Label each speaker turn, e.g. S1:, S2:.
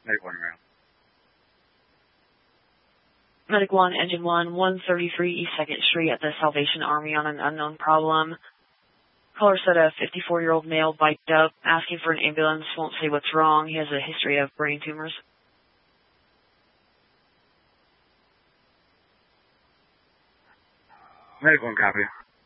S1: Medic 1 around.
S2: Medic 1, Engine 1, 133 East 2nd Street at the Salvation Army on an unknown problem. Caller said a 54-year-old male biked up, asking for an ambulance, won't say what's wrong. He has a history of brain tumors.
S1: Medic 1, copy.